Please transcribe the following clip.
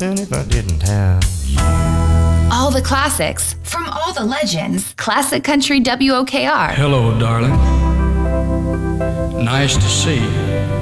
something if I didn't have you. All the classics from all the legends. Classic Country WOKR. Hello, darling. Nice to see you.